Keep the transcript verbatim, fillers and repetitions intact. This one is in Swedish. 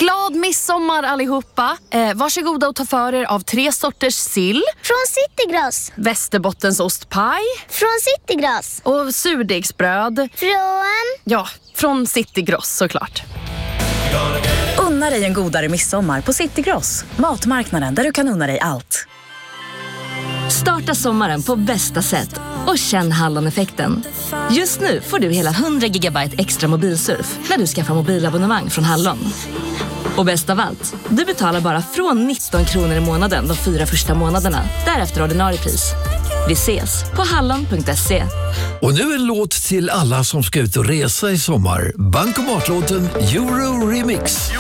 Glad midsommar allihopa. Eh, varsågoda och ta för er av tre sorters sill. Från Citygross. Västerbottens ostpaj. Från Citygross. Och surdegsbröd. Från... Ja, från Citygross såklart. Unna dig en godare midsommar på Citygross. Matmarknaden där du kan unna dig allt. Starta sommaren på bästa sätt och känn Hallon-effekten. Just nu får du hela hundra gigabyte extra mobilsurf när du skaffar mobilabonnemang från Hallon. Och bäst av allt, du betalar bara från nitton kronor i månaden de fyra första månaderna. Därefter ordinarie pris. Vi ses på hallon punkt se. Och nu en låt till alla som ska ut och resa i sommar. Bankomatlåten Euro Remix.